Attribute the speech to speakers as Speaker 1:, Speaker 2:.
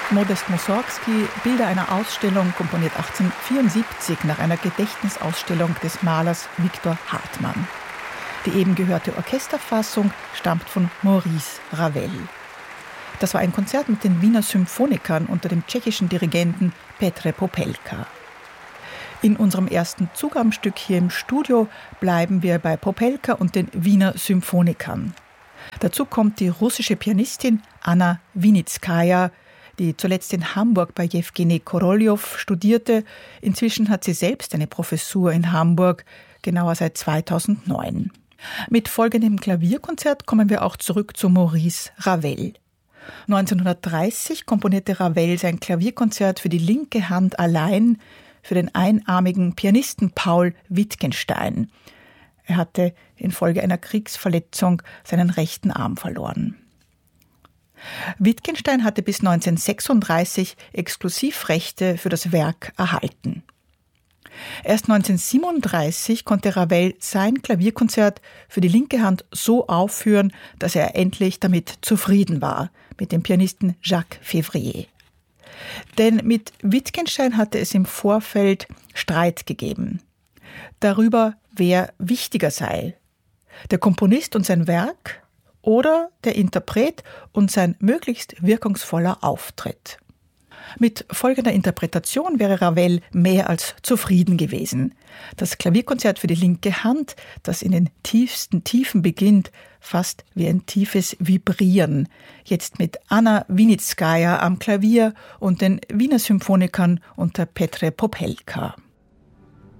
Speaker 1: Modest Mussorgsky, Bilder einer Ausstellung, komponiert 1874 nach einer Gedächtnisausstellung des Malers Viktor Hartmann. Die eben gehörte Orchesterfassung stammt von Maurice Ravel. Das war ein Konzert mit den Wiener Symphonikern unter dem tschechischen Dirigenten Petr Popelka. In unserem ersten Zugabenstück hier im Studio bleiben wir bei Popelka und den Wiener Symphonikern. Dazu kommt die russische Pianistin Anna Winitskaja, die zuletzt in Hamburg bei Jewgeni Koroljow studierte. Inzwischen hat sie selbst eine Professur in Hamburg, genauer seit 2009. Mit folgendem Klavierkonzert kommen wir auch zurück zu Maurice Ravel. 1930 komponierte Ravel sein Klavierkonzert für die linke Hand allein für den einarmigen Pianisten Paul Wittgenstein. Er hatte infolge einer Kriegsverletzung seinen rechten Arm verloren. Wittgenstein hatte bis 1936 Exklusivrechte für das Werk erhalten. Erst 1937 konnte Ravel sein Klavierkonzert für die linke Hand so aufführen, dass er endlich damit zufrieden war, mit dem Pianisten Jacques Février. Denn mit Wittgenstein hatte es im Vorfeld Streit gegeben darüber, wer wichtiger sei, der Komponist und sein Werk oder der Interpret und sein möglichst wirkungsvoller Auftritt. Mit folgender Interpretation wäre Ravel mehr als zufrieden gewesen. Das Klavierkonzert für die linke Hand, das in den tiefsten Tiefen beginnt, fast wie ein tiefes Vibrieren. Jetzt mit Anna Winitskaja am Klavier und den Wiener Symphonikern unter Petr Popelka.